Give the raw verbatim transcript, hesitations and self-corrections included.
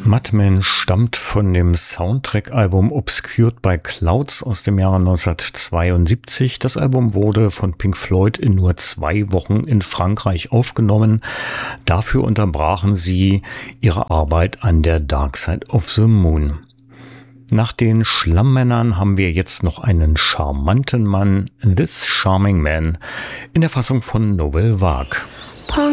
Mudman stammt von dem Soundtrack-Album Obscured by Clouds aus dem Jahre neunzehnhundertzweiundsiebzig. Das Album wurde von Pink Floyd in nur zwei Wochen in Frankreich aufgenommen. Dafür unterbrachen sie ihre Arbeit an der Dark Side of the Moon. Nach den Schlammmännern haben wir jetzt noch einen charmanten Mann, This Charming Man, in der Fassung von Nouvelle Vague.